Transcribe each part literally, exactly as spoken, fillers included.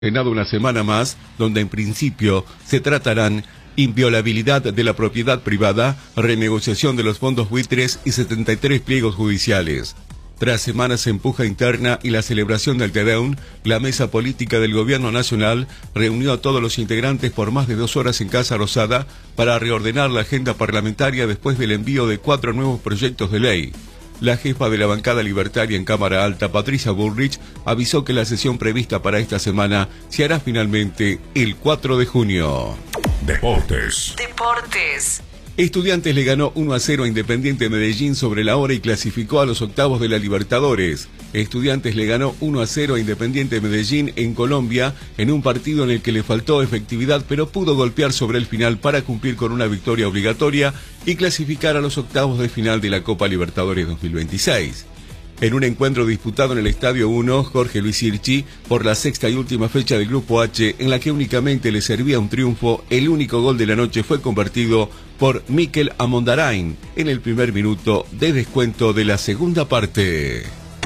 En nada una semana más, donde en principio se tratarán inviolabilidad de la propiedad privada, renegociación de los fondos buitres y setenta y tres pliegos judiciales. Tras semanas de empuja interna y la celebración del Te Deum, la mesa política del Gobierno Nacional reunió a todos los integrantes por más de dos horas en Casa Rosada para reordenar la agenda parlamentaria después del envío de cuatro nuevos proyectos de ley. La jefa de la bancada libertaria en Cámara Alta, Patricia Bullrich, avisó que la sesión prevista para esta semana se hará finalmente el cuatro de junio. Deportes. Deportes. Estudiantes le ganó uno a cero a Independiente Medellín sobre la hora y clasificó a los octavos de la Libertadores. Estudiantes le ganó uno a cero a Independiente Medellín en Colombia en un partido en el que le faltó efectividad, pero pudo golpear sobre el final para cumplir con una victoria obligatoria y clasificar a los octavos de final de la Copa Libertadores dos mil veintiséis. En un encuentro disputado en el Estadio uno, Jorge Luis Hirschi, por la sexta y última fecha del Grupo H, en la que únicamente le servía un triunfo, el único gol de la noche fue convertido por Mikel Amondarain en el primer minuto de descuento de la segunda parte.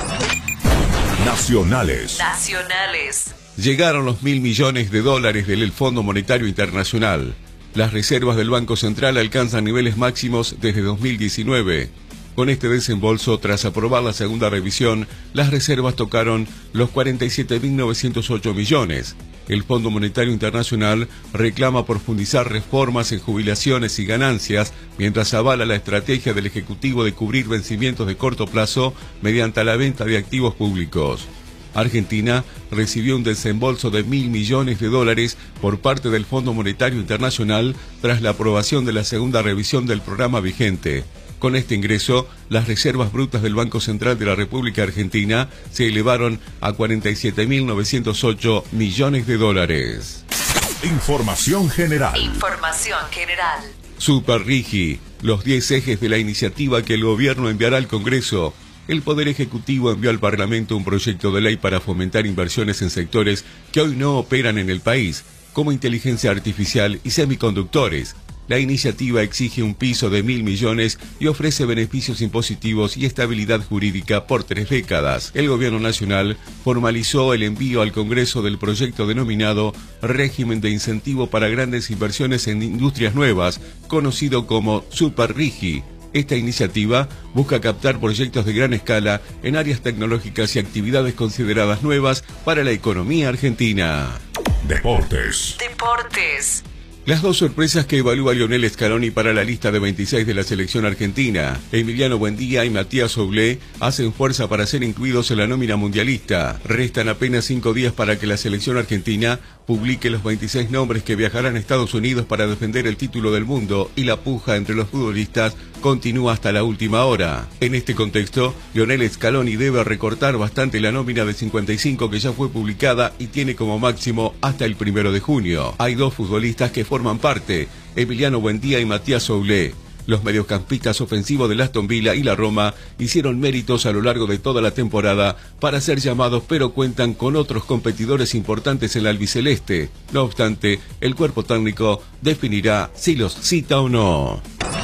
Nacionales. Nacionales. Llegaron los mil millones de dólares del Fondo Monetario Internacional. Las reservas del Banco Central alcanzan niveles máximos desde dos mil diecinueve. Con este desembolso, tras aprobar la segunda revisión, las reservas tocaron los cuarenta y siete mil novecientos ocho millones. El Fondo Monetario Internacional reclama profundizar reformas en jubilaciones y ganancias, mientras avala la estrategia del Ejecutivo de cubrir vencimientos de corto plazo mediante la venta de activos públicos. Argentina recibió un desembolso de mil millones de dólares por parte del Fondo Monetario Internacional tras la aprobación de la segunda revisión del programa vigente. Con este ingreso, las reservas brutas del Banco Central de la República Argentina se elevaron a cuarenta y siete mil novecientos ocho millones de dólares. Información general. Información general. Super Rigi, los diez ejes de la iniciativa que el gobierno enviará al Congreso. El Poder Ejecutivo envió al Parlamento un proyecto de ley para fomentar inversiones en sectores que hoy no operan en el país, como inteligencia artificial y semiconductores. La iniciativa exige un piso de mil millones y ofrece beneficios impositivos y estabilidad jurídica por tres décadas. El Gobierno Nacional formalizó el envío al Congreso del proyecto denominado Régimen de Incentivo para Grandes Inversiones en Industrias Nuevas, conocido como Super Rigi. Esta iniciativa busca captar proyectos de gran escala en áreas tecnológicas y actividades consideradas nuevas para la economía argentina. Deportes. Deportes. Las dos sorpresas que evalúa Lionel Scaloni para la lista de veintiséis de la selección argentina, Emiliano Buendía y Matías Soulé, hacen fuerza para ser incluidos en la nómina mundialista. Restan apenas cinco días para que la selección argentina publique los veintiséis nombres que viajarán a Estados Unidos para defender el título del mundo, y la puja entre los futbolistas continúa hasta la última hora. En este contexto, Lionel Scaloni debe recortar bastante la nómina de cincuenta y cinco que ya fue publicada y tiene como máximo hasta el primero de junio. Hay dos futbolistas que forman parte, Emiliano Buendía y Matías Soulé. Los mediocampistas ofensivos del Aston Villa y la Roma hicieron méritos a lo largo de toda la temporada para ser llamados, pero cuentan con otros competidores importantes en la albiceleste. No obstante, el cuerpo técnico definirá si los cita o no.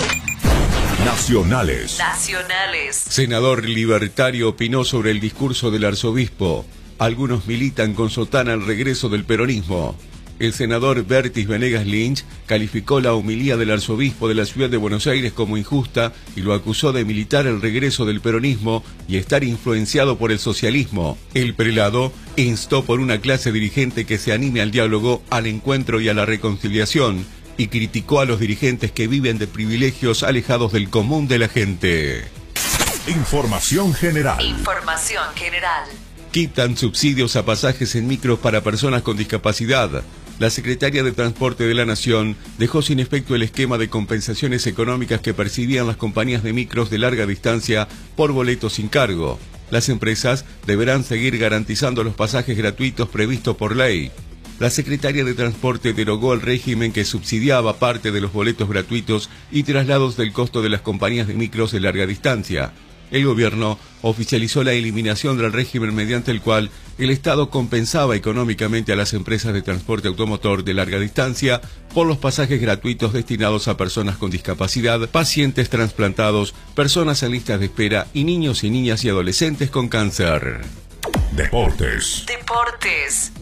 Nacionales. Nacionales. Senador libertario opinó sobre el discurso del arzobispo. Algunos militan con sotana el regreso del peronismo. El senador Bertis Venegas Lynch calificó la homilía del arzobispo de la ciudad de Buenos Aires como injusta y lo acusó de militar el regreso del peronismo y estar influenciado por el socialismo. El prelado instó por una clase dirigente que se anime al diálogo, al encuentro y a la reconciliación, y criticó a los dirigentes que viven de privilegios alejados del común de la gente. Información general. Información general. Quitan subsidios a pasajes en micros para personas con discapacidad. La Secretaría de Transporte de la Nación dejó sin efecto el esquema de compensaciones económicas que percibían las compañías de micros de larga distancia por boletos sin cargo. Las empresas deberán seguir garantizando los pasajes gratuitos previstos por ley. La Secretaría de Transporte derogó el régimen que subsidiaba parte de los boletos gratuitos y traslados del costo de las compañías de micros de larga distancia. El gobierno oficializó la eliminación del régimen mediante el cual el Estado compensaba económicamente a las empresas de transporte automotor de larga distancia por los pasajes gratuitos destinados a personas con discapacidad, pacientes trasplantados, personas en listas de espera y niños y niñas y adolescentes con cáncer. Deportes. Deportes.